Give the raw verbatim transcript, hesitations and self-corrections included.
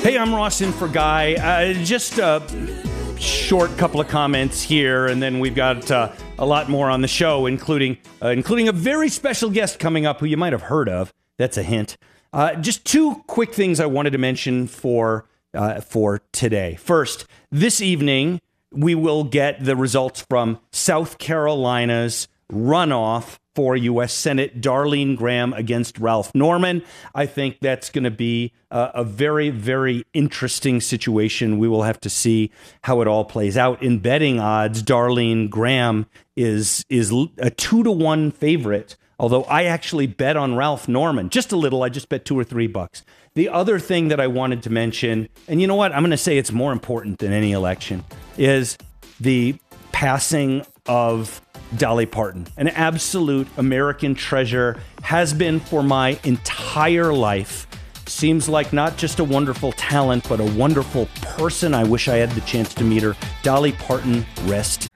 Hey, I'm Ross in for Guy. Uh, just a short couple of comments here, and then we've got uh, a lot more on the show, including uh, including a very special guest coming up who you might have heard of. That's a hint. Uh, just two quick things I wanted to mention for uh, for today. First, this evening we will get the results from South Carolina's runoff for U S Senate, Darlene Graham against Ralph Norman. I think that's going to be a, a very, very interesting situation. We will have to see how it all plays out. In betting odds, Darlene Graham is is a two to one favorite, although I actually bet on Ralph Norman just a little. I just bet two or three bucks. The other thing that I wanted to mention, and you know what, I'm going to say it's more important than any election, is the passing of Dolly Parton, an absolute American treasure, has been for my entire life. Seems like not just a wonderful talent, but a wonderful person. I wish I had the chance to meet her. Dolly Parton, rest